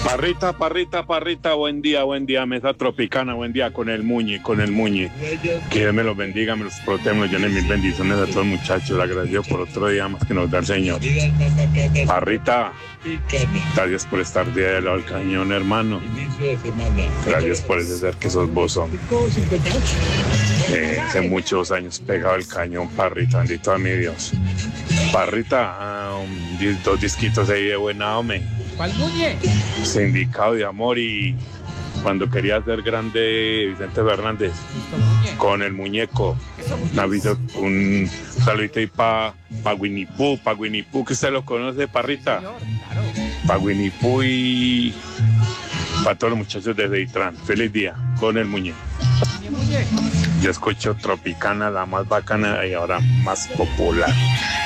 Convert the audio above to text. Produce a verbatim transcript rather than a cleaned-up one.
Parrita, parrita, parrita, buen día, buen día, mesa tropicana, buen día con el Muñe, con el Muñe. Que Dios me los bendiga, me los proteja, me los llene mil bendiciones a todos los muchachos. Le agradezco por otro día más que nos da el Señor. Parrita, gracias por estar día de lado del cañón, hermano. Gracias por ese ser que sos vos, hombre. Eh, hace muchos años pegado el cañón, Parrita, bendito a mi Dios. Parrita, um, dos disquitos ahí de buena, hombre. ¿Cuál Muñe? Sindicado de Amor y Cuando Quería Ser Grande, Vicente Fernández. Con el Muñeco. Un aviso, un saludito ahí para pa Winnie Pooh, pa Winnie Pooh, que usted lo conoce, Parrita. Señor, claro. Para Winnie Pooh y para todos los muchachos de Deitran. Feliz día con el Muñeco. Muñe, Muñe. Yo escucho Tropicana, la más bacana y ahora más popular.